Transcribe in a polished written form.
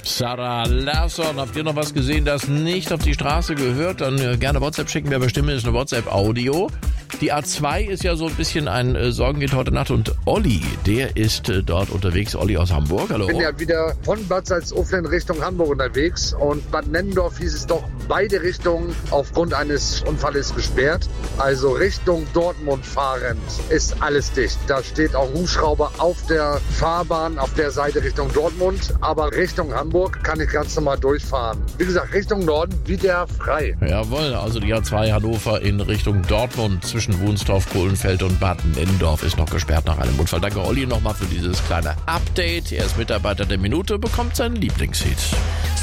Sarah Larsson, habt ihr noch was gesehen, das nicht auf die Straße gehört? Dann gerne WhatsApp schicken, wer bestimmt ist eine WhatsApp-Audio. Die A2 ist ja so ein bisschen ein Sorgenkind heute Nacht und Olli, der ist dort unterwegs. Olli aus Hamburg, hallo. Ich bin ja wieder von Bad Salzuflen Richtung Hamburg unterwegs und Bad Nennendorf hieß es doch, beide Richtungen aufgrund eines Unfalls gesperrt. Also Richtung Dortmund fahrend ist alles dicht. Da steht auch ein Hubschrauber auf der Fahrbahn, auf der Seite Richtung Dortmund, aber Richtung Hamburg kann ich ganz normal durchfahren. Wie gesagt, Richtung Norden wieder frei. Jawohl, also die A2 Hannover in Richtung Dortmund zwischen Wunstorf, Kohlenfeld und Bad Nennendorf ist noch gesperrt nach einem Unfall. Danke Olli nochmal für dieses kleine Update. Er ist Mitarbeiter der Minute, bekommt seinen Lieblingshit.